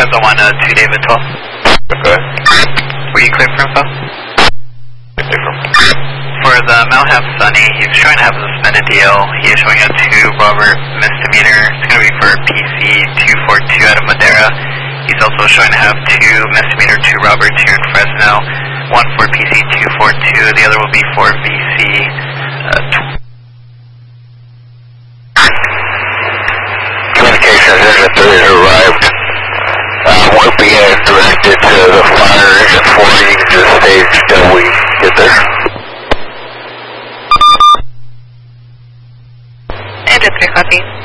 Fresno 1, 2 David 12. Okay. Were you clear for info? For the Mount Half Sunny, he's showing to have a suspended DL. He is showing a 2 Robert misdemeanor. It's going to be for PC 242 out of Madera. He's also showing to have 2 misdemeanor 2 Roberts here in Fresno. One for PC 242, the other will be for VC. Communications engine 3 has arrived. We're being directed to the fire engine 4. You can just stage till we get there. Engine 3, copy.